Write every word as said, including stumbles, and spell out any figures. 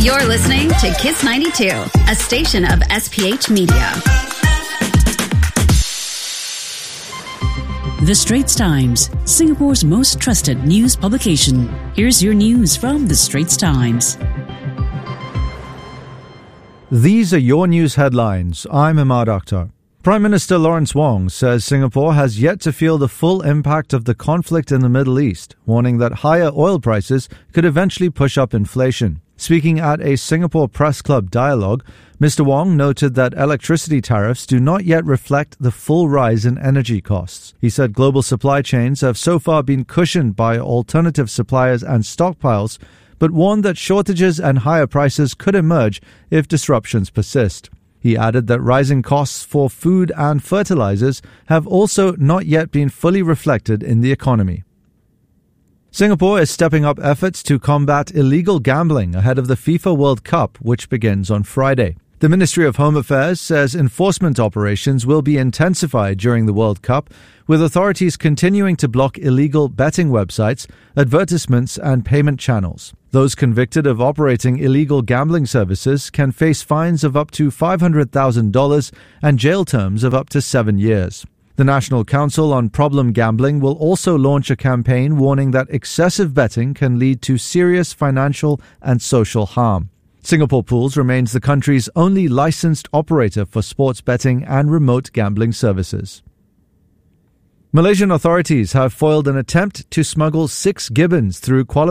You're listening to Kiss ninety-two, a station of S P H Media. The Straits Times, Singapore's most trusted news publication. Here's your news from The Straits Times. These are your news headlines. I'm Ahmad Akhtar. Prime Minister Lawrence Wong says Singapore has yet to feel the full impact of the conflict in the Middle East, warning that higher oil prices could eventually push up inflation. Speaking at a Singapore Press Club dialogue, Mister Wong noted that electricity tariffs do not yet reflect the full rise in energy costs. He said global supply chains have so far been cushioned by alternative suppliers and stockpiles, but warned that shortages and higher prices could emerge if disruptions persist. He added that rising costs for food and fertilizers have also not yet been fully reflected in the economy. Singapore is stepping up efforts to combat illegal gambling ahead of the FIFA World Cup, which begins on Friday. The Ministry of Home Affairs says enforcement operations will be intensified during the World Cup, with authorities continuing to block illegal betting websites, advertisements and payment channels. Those convicted of operating illegal gambling services can face fines of up to five hundred thousand dollars and jail terms of up to seven years. The National Council on Problem Gambling will also launch a campaign warning that excessive betting can lead to serious financial and social harm. Singapore Pools remains the country's only licensed operator for sports betting and remote gambling services. Malaysian authorities have foiled an attempt to smuggle six gibbons through Kuala